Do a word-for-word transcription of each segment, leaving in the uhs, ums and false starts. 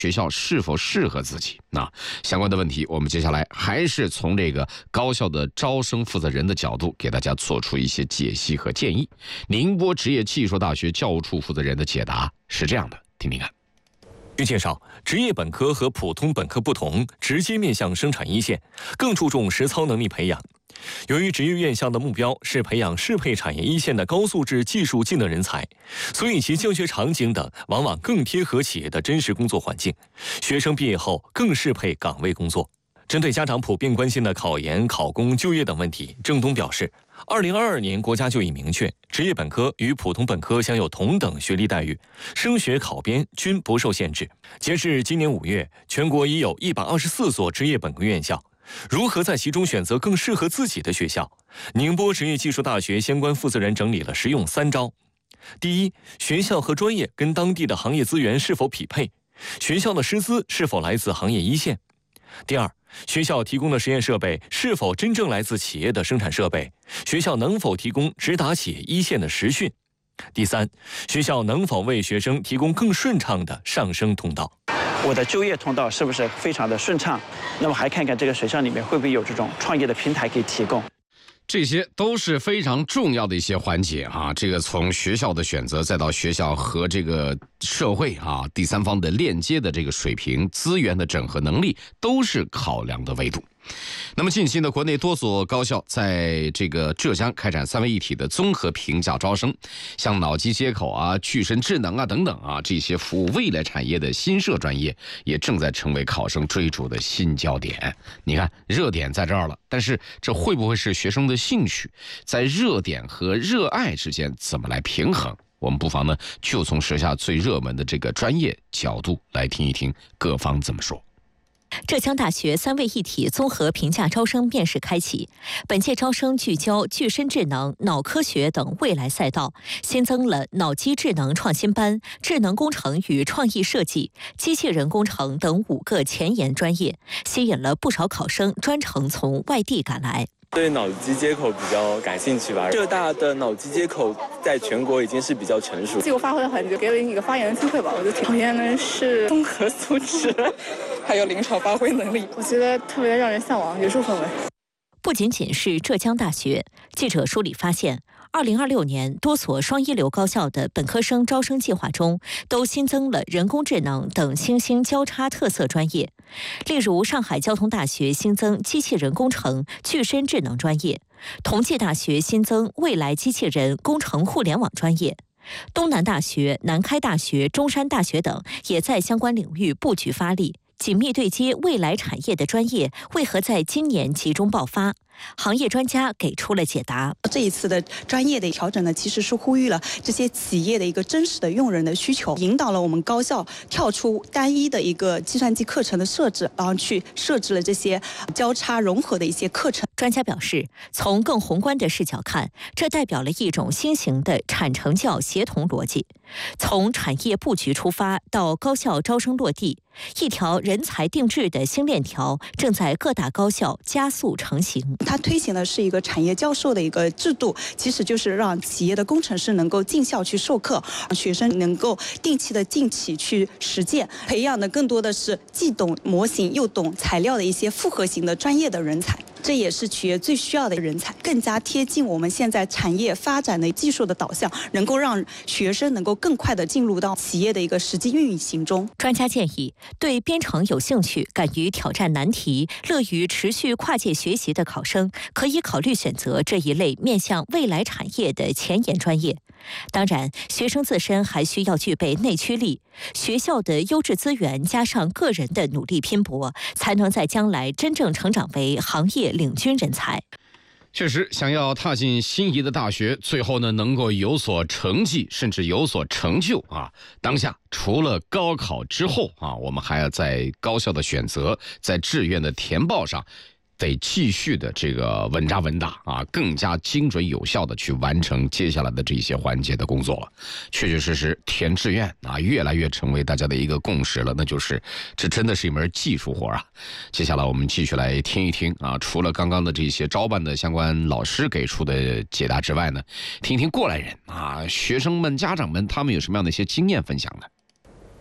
学校是否适合自己？那相关的问题，我们接下来还是从这个高校的招生负责人的角度，给大家做出一些解析和建议。宁波职业技术大学教务处负责人的解答是这样的，听听看。 据介绍，职业本科和普通本科不同，直接面向生产一线，更注重实操能力培养。由于职业院校的目标是培养适配产业一线的高素质技术技能人才，所以其教学场景等往往更贴合企业的真实工作环境，学生毕业后更适配岗位工作。针对家长普遍关心的考研、考公、就业等问题，郑东表示，二零二二年国家就已明确，职业本科与普通本科享有同等学历待遇，升学考编均不受限制。截至今年五月，全国已有一百二十四所职业本科院校。如何在其中选择更适合自己的学校？宁波职业技术大学相关负责人整理了实用三招。第一，学校和专业跟当地的行业资源是否匹配？学校的师资是否来自行业一线？第二，学校提供的实验设备是否真正来自企业的生产设备？学校能否提供直达企业一线的实训？第三，学校能否为学生提供更顺畅的上升通道？ 我的就业通道是不是非常的顺畅？那么还看看这个学校里面会不会有这种创业的平台可以提供。 这些都是非常重要的一些环节啊！这个从学校的选择，再到学校和这个社会啊第三方的链接的这个水平、资源的整合能力，都是考量的维度。那么近期呢，国内多所高校在这个浙江开展三位一体的综合评价招生，像脑机接口啊、具身智能啊等等啊，这些服务未来产业的新设专业，也正在成为考生追逐的新焦点。你看，热点在这儿了，但是这会不会是学生的兴趣？在热点和热爱之间怎么来平衡？我们不妨呢，就从时下最热门的这个专业角度来听一听各方怎么说。 浙江大学三位一体综合评价招生面试开启，本届招生聚焦具身智能、脑科学等未来赛道，新增了脑机智能创新班、智能工程与创意设计、机器人工程等五个前沿专业，吸引了不少考生专程从外地赶来。 对脑机接口比较感兴趣吧。浙大的脑机接口在全国已经是比较成熟， 自由发挥的很，就给了你一个发言的机会吧。我觉得考验的是综合素质，还有临场发挥能力，我觉得特别让人向往，学术氛围。 不仅仅是浙江大学，记者梳理发现，二零二六年多所双一流高校的本科生招生计划中，都新增了人工智能等新兴交叉特色专业。例如，上海交通大学新增机器人工程、具身智能专业；同济大学新增未来机器人工程互联网专业；东南大学、南开大学、中山大学等也在相关领域布局发力。紧密对接未来产业的专业为何在今年集中爆发？行业专家给出了解答。 这一次的专业的调整呢，其实是呼吁了这些企业的一个真实的用人的需求，引导了我们高校跳出单一的一个计算机课程的设置，然后去设置了这些交叉融合的一些课程。 专家表示，从更宏观的视角看，这代表了一种新型的产成教协同逻辑。从产业布局出发到高校招生落地，一条人才定制的新链条正在各大高校加速成型。 它推行的是一个产业教授的一个制度，其实就是让企业的工程师能够进校去授课，学生能够定期的进企去实践，培养的更多的是既懂模型又懂材料的一些复合型的专业的人才。这也是企业最需要的人才，更加贴近我们现在产业发展的技术的导向，能够让学生能够更快的进入到企业的一个实际运行中。 专家建议，对编程有兴趣、敢于挑战难题、乐于持续跨界学习的考生，可以考虑选择这一类面向未来产业的前沿专业。当然，学生自身还需要具备内驱力，学校的优质资源加上个人的努力拼搏，才能在将来真正成长为行业领军人才。 确实，想要踏进心仪的大学，最后呢能够有所成绩，甚至有所成就啊！当下除了高考之后啊，我们还要在高校的选择，在志愿的填报上，得继续的这个稳扎稳打啊，更加精准有效的去完成接下来的这些环节的工作了。确确实实填志愿啊，越来越成为大家的一个共识了，那就是这真的是一门技术活啊。接下来我们继续来听一听啊，除了刚刚的这些招办的相关老师给出的解答之外呢，听一听过来人啊，学生们、家长们他们有什么样的一些经验分享呢？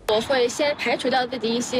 我会先排除掉自己一些